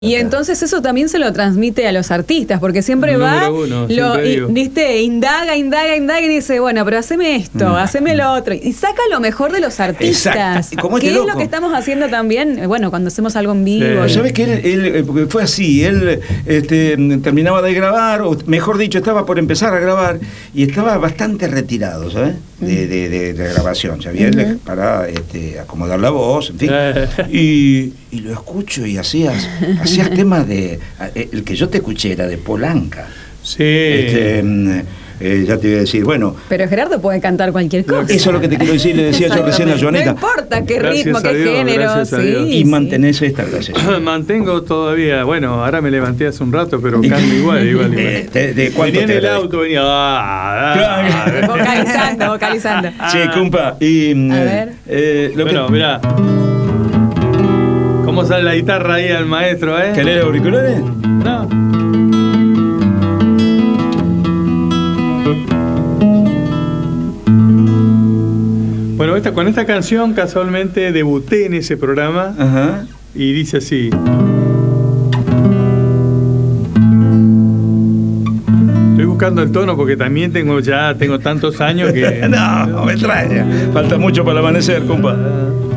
Y entonces eso también se lo transmite a los artistas, porque siempre va, ¿viste? Indaga y dice, bueno, pero haceme esto, haceme lo otro. Y saca lo mejor de los artistas. ¿Qué es lo que estamos haciendo también? Bueno, cuando hacemos algo en vivo. ¿Sabes que él porque fue así, él terminaba de grabar, o mejor dicho, estaba por empezar a grabar, y estaba bastante retirado, ¿sabes? De grabación, ¿sabías? Para acomodar la voz, en fin. Y lo escucho y hacías temas de... el que yo te escuché era de Polanca. Sí. Ya te iba a decir, bueno... Pero Gerardo puede cantar cualquier cosa. Eso es lo que te quiero decir, le decía yo recién a Joaneta. No importa qué ritmo, qué género, sí. Y mantenés esta, gracias. Mantengo todavía, bueno, ahora me levanté hace un rato, pero canto igual. ¿De cuánto venía en el auto, venía... vocalizando. Sí, compa, y... a ver. Mirá. ¿Cómo sale la guitarra ahí al maestro, ¿Querés auriculares? No. Bueno, con esta canción casualmente debuté en ese programa. Ajá. Y dice así. Estoy buscando el tono porque también tengo tantos años que... No, me extraña. Falta mucho para el amanecer, compa.